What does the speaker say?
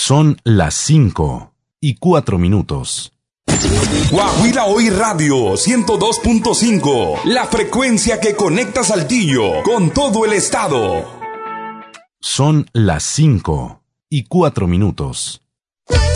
Son las 5:04. Guajira Hoy Radio 102.5, la frecuencia que conecta Saltillo con todo el estado. Son las 5:04.